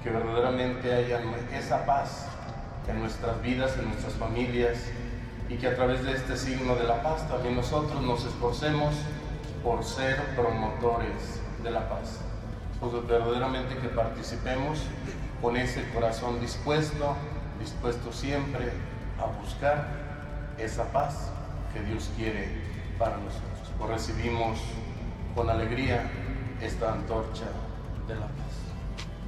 que verdaderamente haya esa paz en nuestras vidas, en nuestras familias, y que a través de este signo de la paz también nosotros nos esforcemos por ser promotores de la paz. Pues verdaderamente que participemos con ese corazón dispuesto siempre a buscar esa paz que Dios quiere para nosotros. Pues recibimos con alegría esta antorcha de la paz.